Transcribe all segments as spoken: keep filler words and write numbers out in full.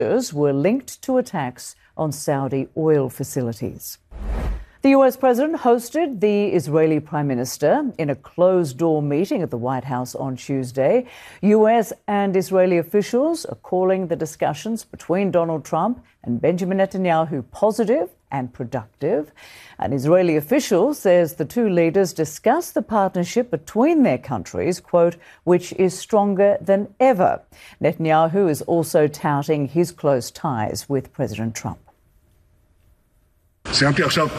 were linked to attacks on Saudi oil facilities. The U S president hosted the Israeli prime minister in a closed-door meeting at the White House on Tuesday. U S and Israeli officials are calling the discussions between Donald Trump and Benjamin Netanyahu positive and productive. An Israeli official says the two leaders discussed the partnership between their countries, quote, which is stronger than ever. Netanyahu is also touting his close ties with President Trump. I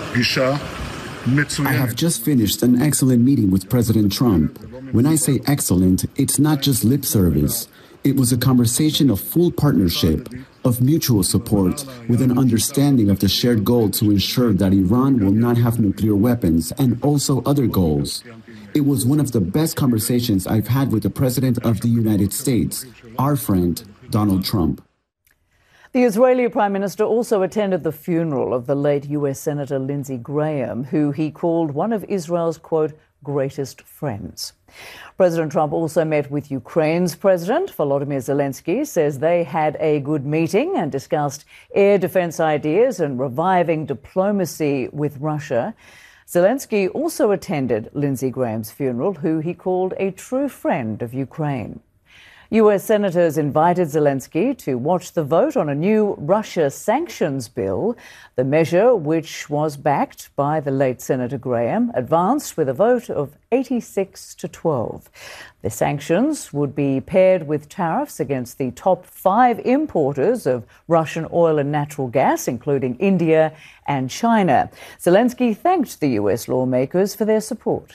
have just finished an excellent meeting with President Trump. When I say excellent, it's not just lip service. It was a conversation of full partnership, of mutual support, with an understanding of the shared goal to ensure that Iran will not have nuclear weapons and also other goals. It was one of the best conversations I've had with the President of the United States, our friend, Donald Trump. The Israeli Prime Minister also attended the funeral of the late U S Senator Lindsey Graham, who he called one of Israel's, quote, greatest friends. President Trump also met with Ukraine's President. Volodymyr Zelensky says they had a good meeting and discussed air defense ideas and reviving diplomacy with Russia. Zelensky also attended Lindsey Graham's funeral, who he called a true friend of Ukraine. U S senators invited Zelensky to watch the vote on a new Russia sanctions bill. The measure, which was backed by the late Senator Graham, advanced with a vote of eighty-six to twelve. The sanctions would be paired with tariffs against the top five importers of Russian oil and natural gas, including India and China. Zelensky thanked the U S lawmakers for their support.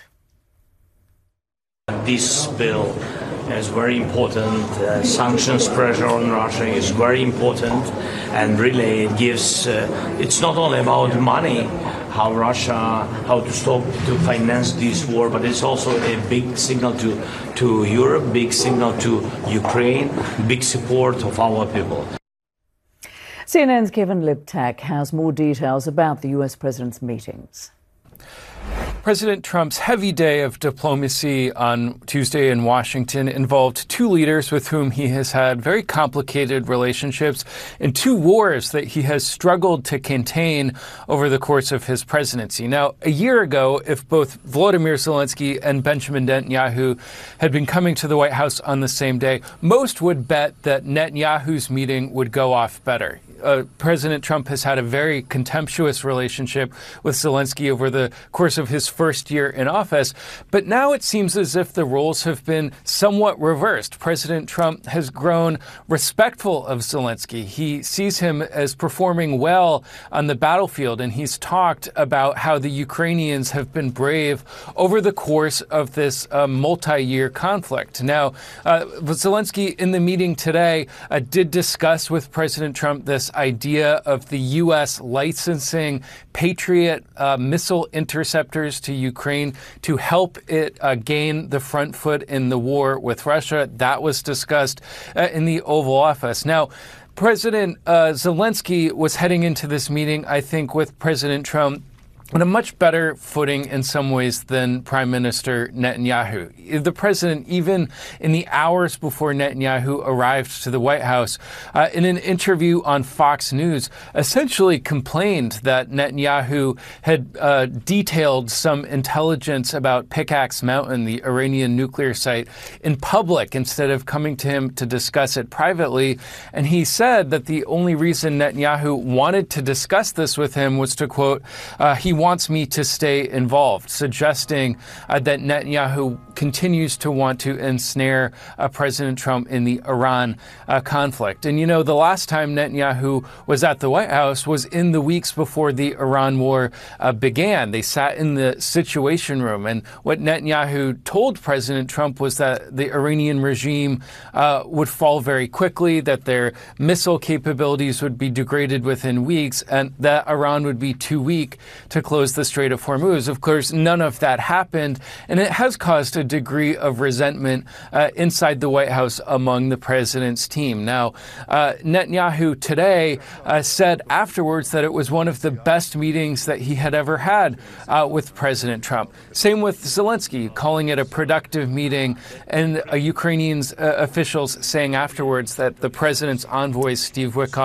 This bill is very important. Uh, sanctions pressure on Russia is very important, and really it gives. Uh, it's not only about money, how Russia, how to stop to finance this war, but it's also a big signal to to Europe, big signal to Ukraine, big support of our people. C N N's Kevin Liptak has more details about the U S president's meetings. President Trump's heavy day of diplomacy on Tuesday in Washington involved two leaders with whom he has had very complicated relationships and two wars that he has struggled to contain over the course of his presidency. Now, a year ago, if both Volodymyr Zelensky and Benjamin Netanyahu had been coming to the White House on the same day, most would bet that Netanyahu's meeting would go off better. Uh, President Trump has had a very contemptuous relationship with Zelensky over the course of his first year in office. But now it seems as if the roles have been somewhat reversed. President Trump has grown respectful of Zelensky. He sees him as performing well on the battlefield, and he's talked about how the Ukrainians have been brave over the course of this uh, multi-year conflict. Now, uh, Zelensky in the meeting today uh, did discuss with President Trump this idea of the U S licensing Patriot uh, missile interceptors to Ukraine to help it uh, gain the front foot in the war with Russia. That was discussed uh, in the Oval Office. Now, President uh, Zelensky was heading into this meeting, I think, with President Trump on a much better footing in some ways than Prime Minister Netanyahu. The president, even in the hours before Netanyahu arrived to the White House, uh, in an interview on Fox News, essentially complained that Netanyahu had uh, detailed some intelligence about Pickaxe Mountain, the Iranian nuclear site, in public instead of coming to him to discuss it privately. And he said that the only reason Netanyahu wanted to discuss this with him was to, quote, uh, he wants me to stay involved, suggesting uh, that Netanyahu continues to want to ensnare uh, President Trump in the Iran uh, conflict. And, you know, the last time Netanyahu was at the White House was in the weeks before the Iran war uh, began. They sat in the Situation Room, and what Netanyahu told President Trump was that the Iranian regime uh, would fall very quickly, that their missile capabilities would be degraded within weeks, and that Iran would be too weak to close the Strait of Hormuz. Of course, none of that happened, and it has caused a degree of resentment uh, inside the White House among the president's team. Now, uh, Netanyahu today uh, said afterwards that it was one of the best meetings that he had ever had uh, with President Trump. Same with Zelensky, calling it a productive meeting, and uh, Ukrainian uh, officials saying afterwards that the president's envoy, Steve Witkoff,